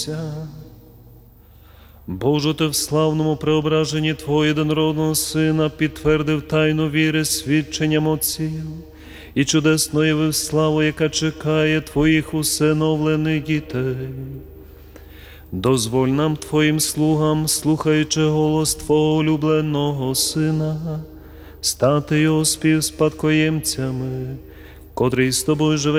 Боже, Ти в славному преображенні Твого єдинородного Сина підтвердив тайну віри свідченням отців і чудесно явив славу, яка чекає Твоїх усиновлених дітей. Дозволь нам, Твоїм слугам, слухаючи голос Твого улюбленого Сина, стати Його співспадкоємцями, котрий з Тобою живе